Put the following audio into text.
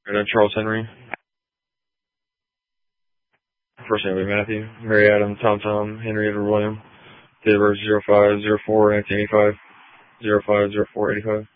And then Charles Henry. First name will be Matthew. Mary Adam, Tom Tom, Henry Edward William. Date of birth 05/04/1985. 05/04/85.